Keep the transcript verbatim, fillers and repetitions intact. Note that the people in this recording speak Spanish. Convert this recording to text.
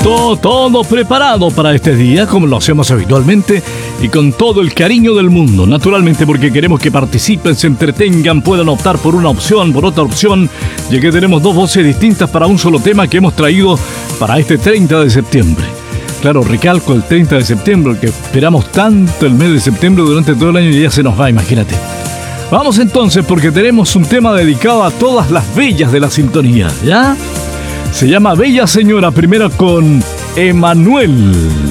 Listo, todo preparado para este día, como lo hacemos habitualmente y con todo el cariño del mundo. Naturalmente, porque queremos que participen, se entretengan, puedan optar por una opción, por otra opción, ya que tenemos dos voces distintas para un solo tema que hemos traído para este treinta de septiembre. Claro, recalco el treinta de septiembre, que esperamos tanto el mes de septiembre durante todo el año y ya se nos va, imagínate. Vamos entonces, porque tenemos un tema dedicado a todas las bellas de la sintonía, ¿ya? Se llama Bella Señora, primero con Emanuel.